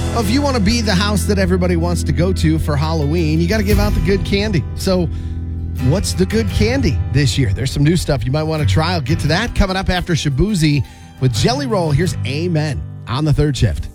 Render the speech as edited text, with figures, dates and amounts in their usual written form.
Well, if you want to be the house that everybody wants to go to for Halloween, you got to give out the good candy. So what's the good candy this year? There's some new stuff you might want to try. I'll get to that coming up after Shabuzi with Jelly Roll. Here's Amen on the third shift.